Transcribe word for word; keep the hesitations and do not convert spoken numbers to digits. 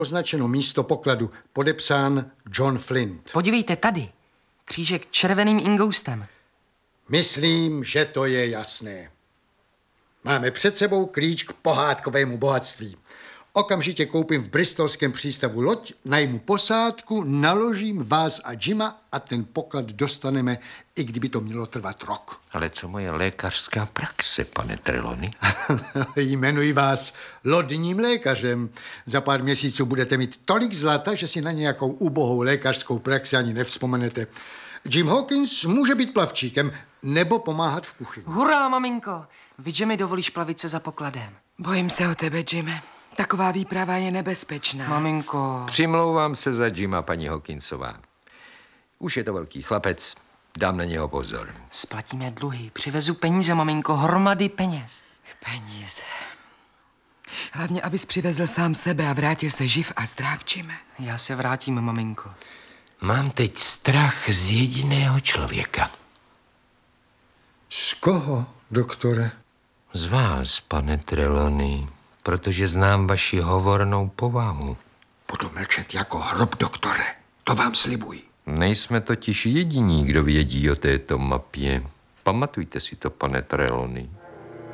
Označeno místo pokladu, podepsán John Flint. Podívejte tady, křížek červeným ingoustem. Myslím, že to je jasné. Máme před sebou klíč k pohádkovému bohatství. Okamžitě koupím v bristolském přístavu loď, najmu posádku, naložím vás a Jima a ten poklad dostaneme, i kdyby to mělo trvat rok. Ale co moje lékařská praxe, pane Trelawney? Jmenuji vás lodním lékařem. Za pár měsíců budete mít tolik zlata, že si na nějakou ubohou lékařskou praxi ani nevzpomenete. Jim Hawkins může být plavčíkem nebo pomáhat v kuchyni. Hurá, maminko! Vy, že mi dovolíš plavit se za pokladem. Bojím se o tebe, Jime. Taková výprava je nebezpečná. Maminko... Přimlouvám se za Jima, paní Hawkinsová. Už je to velký chlapec, dám na něho pozor. Splatíme dluhy, přivezu peníze, maminko, hromady peněz. Peníze. Hlavně, abys přivezl sám sebe a vrátil se živ a zdrav, Jime. Já se vrátím, maminko. Mám teď strach z jediného člověka. Z koho, doktore? Z vás, pane Trelawney, protože znám vaši hovornou povahu. Budu mlčet jako hrob, doktore. To vám slibuji. Nejsme totiž jediní, kdo vědí o této mapě. Pamatujte si to, pane Trelawney.